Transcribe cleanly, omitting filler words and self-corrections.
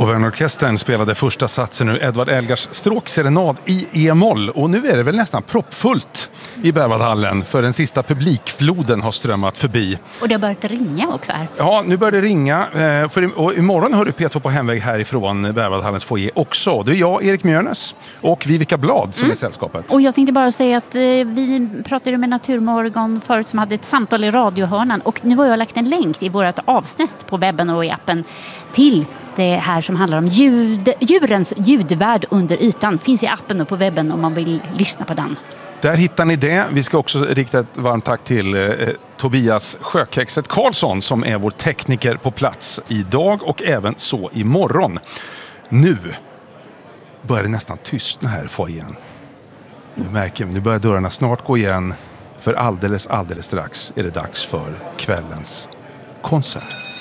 Auvergne-orkestern spelade första satsen ur Edvard Elgars stråkserenad i E-moll. Och nu är det väl nästan proppfullt i Berwaldhallen, för den sista publikfloden har strömmat förbi. Och det har börjat ringa också här. Ja, nu börjar det ringa. Och imorgon hör du P2 på hemväg härifrån Berwaldhallens foyer också. Det är jag, Erik Mjörnes, och Vivica Blad som är sällskapet. Och jag tänkte bara säga att vi pratade med Naturmorgon förut som hade ett samtal i radiohörnan. Och nu har jag lagt en länk i vårt avsnitt på webben och i appen till det här som handlar om djurens ljudvärld under ytan. Finns i appen och på webben om man vill lyssna på den. Där hittar ni det. Vi ska också rikta ett varmt tack till Tobias Sjökexet Karlsson som är vår tekniker på plats idag och även så imorgon. Nu börjar det nästan tystna här i foajén. Nu märker vi, nu börjar dörrarna snart gå igen, för alldeles strax är det dags för kvällens konsert.